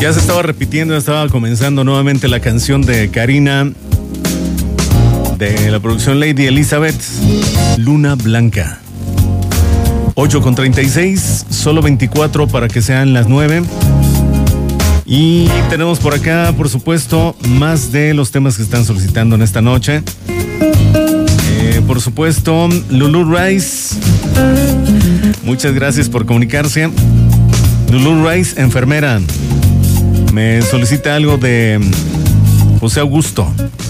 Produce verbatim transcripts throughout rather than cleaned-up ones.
Ya se estaba repitiendo, estaba comenzando nuevamente la canción de Karina, de la producción Lady Elizabeth, Luna Blanca. ocho con treinta y seis, solo veinticuatro para que sean las nueve. Y tenemos por acá, por supuesto, más de los temas que están solicitando en esta noche. Eh, por supuesto, Lulu Rice, muchas gracias por comunicarse. Lulu Rice, enfermera, me solicita algo de José Augusto.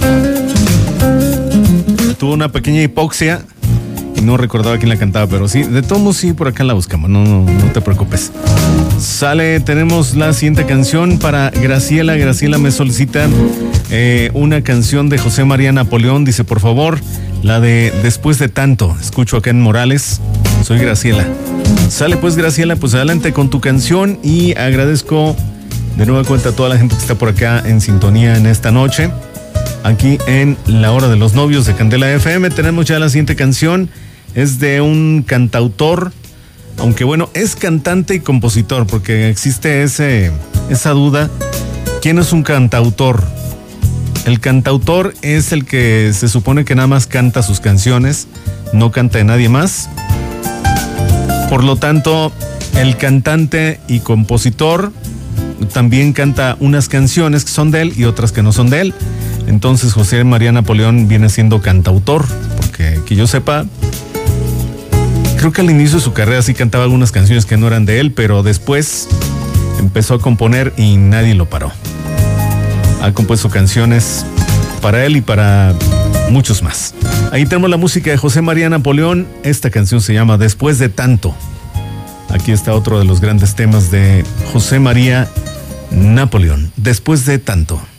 Tuvo una pequeña hipoxia y no recordaba quién la cantaba, pero sí, de todos modos sí, por acá la buscamos, no, no, no te preocupes. Sale, tenemos la siguiente canción para Graciela. Graciela me solicita eh, una canción de José María Napoleón, dice por favor, la de Después de Tanto. Escucho acá en Morales, soy Graciela. Sale pues Graciela, pues adelante con tu canción y agradezco de nueva cuenta a toda la gente que está por acá en sintonía en esta noche. Aquí en La Hora de los Novios de Candela F M tenemos ya la siguiente canción. Es de un cantautor, aunque bueno, es cantante y compositor, porque existe ese, esa duda. ¿Quién es un cantautor? El cantautor es el que se supone que nada más canta sus canciones, no canta de nadie más. Por lo tanto, el cantante y compositor también canta unas canciones que son de él y otras que no son de él. Entonces José María Napoleón viene siendo cantautor, porque que yo sepa, creo que al inicio de su carrera sí cantaba algunas canciones que no eran de él, pero después empezó a componer y nadie lo paró. Ha compuesto canciones para él y para muchos más. Ahí tenemos la música de José María Napoleón. Esta canción se llama Después de Tanto. Aquí está otro de los grandes temas de José María Napoleón, Después de Tanto.